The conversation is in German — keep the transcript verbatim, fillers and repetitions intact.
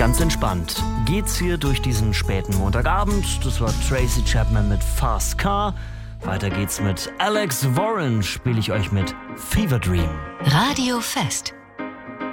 Ganz entspannt geht's hier durch diesen späten Montagabend. Das war Tracy Chapman mit Fast Car. Weiter geht's mit Alex Warren, spiele ich euch mit Fever Dream. Radio Fest.